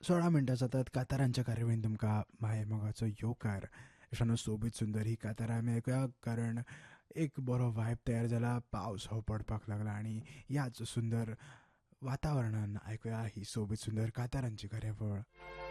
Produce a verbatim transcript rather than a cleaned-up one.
सोळा मिनटां जातात कांतारांच्या कार्यावळीन तुमकां माये मोगाचो येवकार इश्टानो सोबीत सुंदर ही कांतारां आमी आयकुया कारण एक बरो वायब तयार जाला पावस हो पडपाक लागला आनी ह्याच सुंदर वातावरणान आयकुया ही सोबीत सुंदर कांतारांची कार्यावळ.